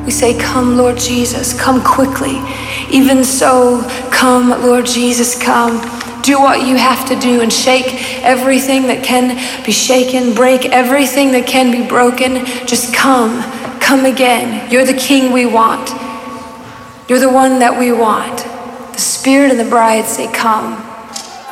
We say, come, Lord Jesus, come quickly. Even so, come, Lord Jesus, come. Do what you have to do and shake everything that can be shaken, break everything that can be broken. Just come again. You're the King we want. You're the one that we want. The Spirit and the bride say, come.